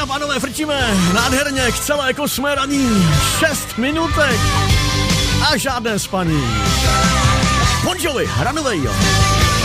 a pánové, frčíme nádherně k celé 8 raní. 6 minutek a žádné spaní. Bon Jovi, Runaway, jo.